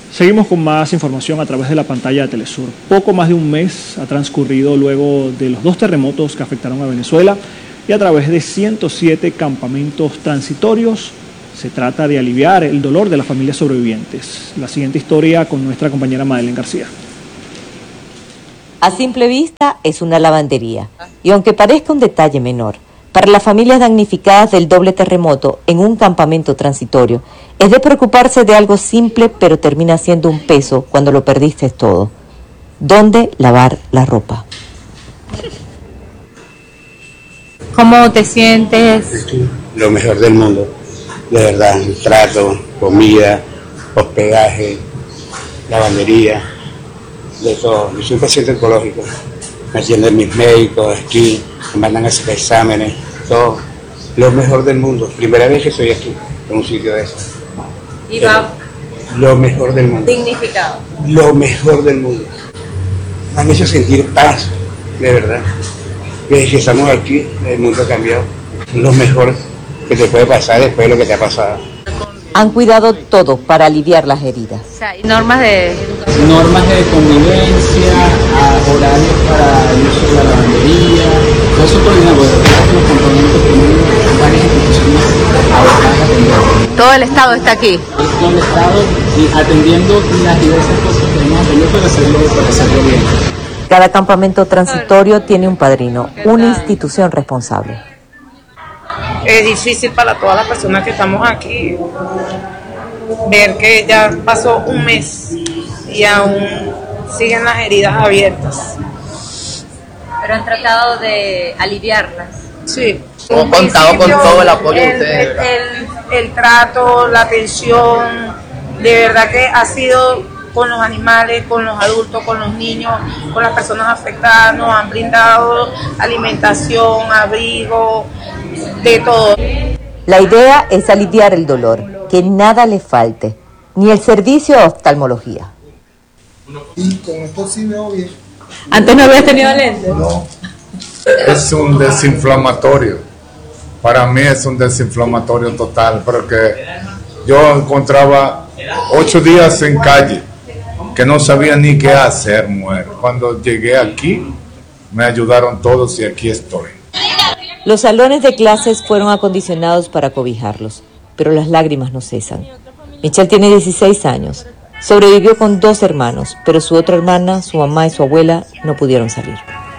Seguimos con más información a través de la pantalla de Telesur. Poco más de un mes ha transcurrido luego de los 2 terremotos que afectaron a Venezuela y a través de 107 campamentos transitorios se trata de aliviar el dolor de las familias sobrevivientes. La siguiente historia con nuestra compañera Madeleine García. A simple vista es una lavandería y aunque parezca un detalle menor, para las familias damnificadas del doble terremoto en un campamento transitorio, es de preocuparse de algo simple, pero termina siendo un peso cuando lo perdiste todo. ¿Dónde lavar la ropa? ¿Cómo te sientes? Lo mejor del mundo, de verdad, el trato, comida, hospedaje, lavandería, de todo. Yo soy un paciente oncológico, me atienden mis médicos aquí, me mandan a hacer exámenes, todo. Lo mejor del mundo, primera vez que estoy aquí, en un sitio de eso. Y va lo mejor del mundo. dignificado. Lo mejor del mundo. Me han hecho sentir paz, de verdad. Desde que estamos aquí, el mundo ha cambiado. Lo mejor que te puede pasar después de lo que te ha pasado. Han cuidado todo para aliviar las heridas. O sea, hay normas de educación. Normas de convivencia, horarios para el uso de la lavandería, todo eso coordinado, porque los componentes tienen varias instituciones abocadas atendiendo. Todo el Estado está aquí. Todo el Estado y atendiendo las diversas cosas que hemos tenido para hacerlo bien. Cada campamento transitorio tiene un padrino, una institución responsable. Es difícil para todas las personas que estamos aquí ver que ya pasó un mes y aún siguen las heridas abiertas. Pero han tratado de aliviarlas. Sí. Hemos contado con todo el apoyo de ustedes. El trato, la atención, de verdad que ha sido con los animales, con los adultos, con los niños, con las personas afectadas, nos han brindado alimentación, abrigo, de todo. La idea es aliviar el dolor, que nada le falte, ni el servicio de oftalmología. Y con esto sí veo bien. ¿Antes no habías tenido lentes? No. Es un desinflamatorio. Para mí es un desinflamatorio total, porque yo encontraba 8 días en calle, que no sabía ni qué hacer, mujer. Cuando llegué aquí, me ayudaron todos y aquí estoy. Los salones de clases fueron acondicionados para cobijarlos, pero las lágrimas no cesan. Michelle tiene 16 años. Sobrevivió con 2 hermanos, pero su otra hermana, su mamá y su abuela no pudieron salir.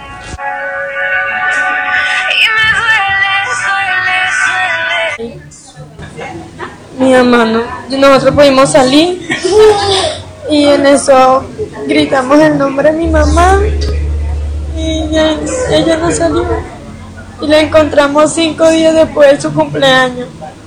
Mi hermano, nosotros pudimos salir y en eso gritamos el nombre de mi mamá y ella no salió y la encontramos 5 días después de su cumpleaños.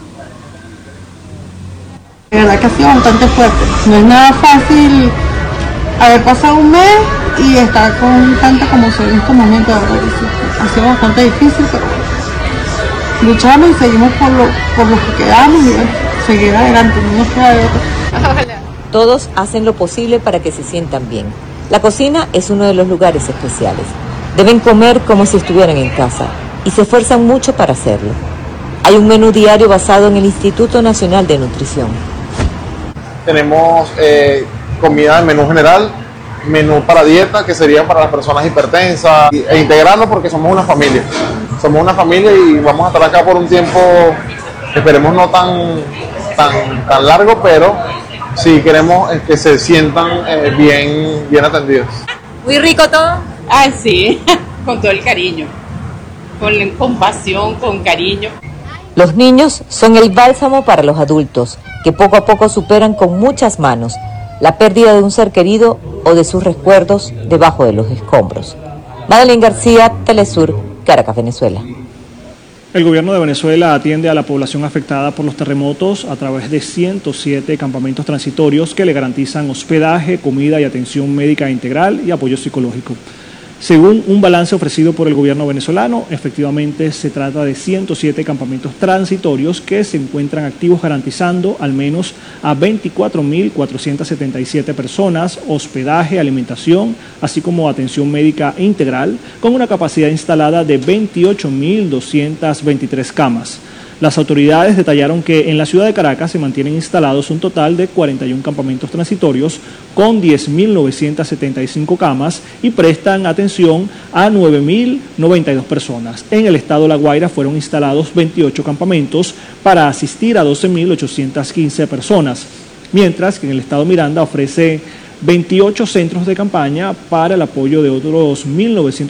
De verdad que ha sido bastante fuerte, no es nada fácil haber pasado un mes y estar con tanta conmoción en estos momentos. Ha sido bastante difícil, pero luchamos y seguimos por lo que quedamos y seguir adelante, no nos queda de otra. Todos hacen lo posible para que se sientan bien. La cocina es uno de los lugares especiales. Deben comer como si estuvieran en casa y se esfuerzan mucho para hacerlo. Hay un menú diario basado en el Instituto Nacional de Nutrición. Tenemos comida en menú general, menú para dieta, que sería para las personas hipertensas, e integrarnos porque somos una familia. Somos una familia y vamos a estar acá por un tiempo, esperemos no tan largo, pero sí queremos que se sientan bien atendidos. ¿Muy rico todo? Ah, sí, con todo el cariño, con compasión, con cariño. Los niños son el bálsamo para los adultos, que poco a poco superan con muchas manos la pérdida de un ser querido o de sus recuerdos debajo de los escombros. Madeleine García, Telesur, Caracas, Venezuela. El gobierno de Venezuela atiende a la población afectada por los terremotos a través de 107 campamentos transitorios que le garantizan hospedaje, comida y atención médica integral y apoyo psicológico. Según un balance ofrecido por el gobierno venezolano, efectivamente se trata de 107 campamentos transitorios que se encuentran activos garantizando al menos a 24.477 personas hospedaje, alimentación, así como atención médica integral, con una capacidad instalada de 28.223 camas. Las autoridades detallaron que en la ciudad de Caracas se mantienen instalados un total de 41 campamentos transitorios con 10.975 camas y prestan atención a 9.092 personas. En el estado de La Guaira fueron instalados 28 campamentos para asistir a 12.815 personas, mientras que en el estado Miranda ofrece 28 centros de campaña para el apoyo de otros 1.900